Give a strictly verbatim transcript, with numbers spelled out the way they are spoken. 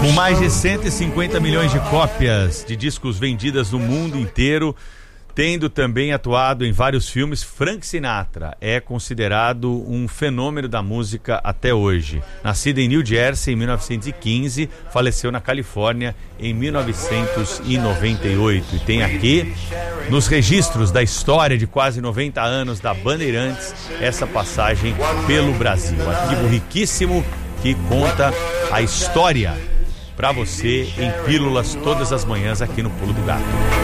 Com mais de cento e cinquenta milhões de cópias de discos vendidas no mundo inteiro, tendo também atuado em vários filmes, Frank Sinatra é considerado um fenômeno da música até hoje. Nascido em New Jersey em mil novecentos e quinze, faleceu na Califórnia em mil novecentos e noventa e oito. E tem aqui, nos registros da história de quase noventa anos da Bandeirantes, essa passagem pelo Brasil. Arquivo riquíssimo que conta a história para você em pílulas todas as manhãs aqui no Pulo do Gato.